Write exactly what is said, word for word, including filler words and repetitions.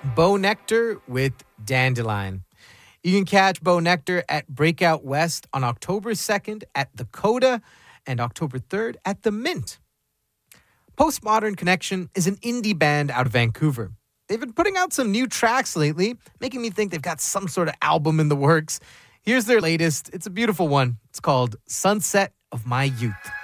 Bo Nectar with Dandelion. You can catch Bo Nectar at Breakout West on October second at the Coda and October third at the Mint. Postmodern Connection is an indie band out of Vancouver. They've been putting out some new tracks lately, making me think they've got some sort of album in the works. Here's their latest. It's a beautiful one. It's called Sunset of My Youth.